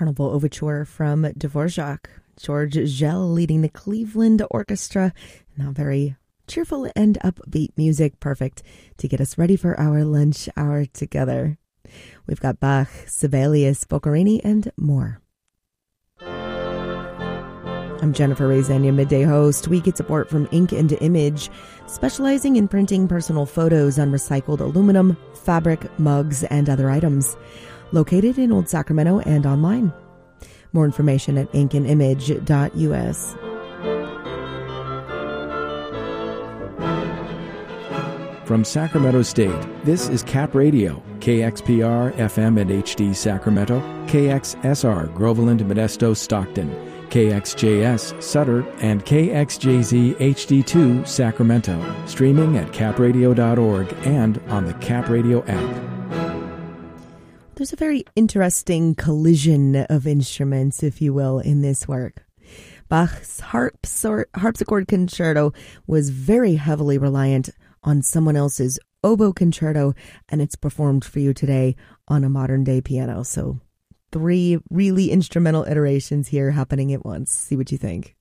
Carnival Overture from Dvorak. George Szell leading the Cleveland Orchestra. Now very cheerful and upbeat music, perfect to get us ready for our lunch hour together. We've got Bach, Sibelius, Boccherini, and more. I'm Jennifer Reyes-Anya, your midday host. We get support from Ink and Image, specializing in printing personal photos on recycled aluminum, fabric, mugs, and other items. Located in Old Sacramento and online. More information at inkandimage.us. From Sacramento State, this is Cap Radio, KXPR, FM and HD Sacramento, KXSR, Groveland, Modesto, Stockton, KXJS, Sutter, and KXJZ HD2, Sacramento, streaming at capradio.org and on the Cap Radio app. There's a very interesting collision of instruments, if you will, in this work. Bach's harpsichord concerto was very heavily reliant on someone else's oboe concerto, and it's performed for you today on a modern-day piano. So 3 really instrumental iterations here happening at once. See what you think.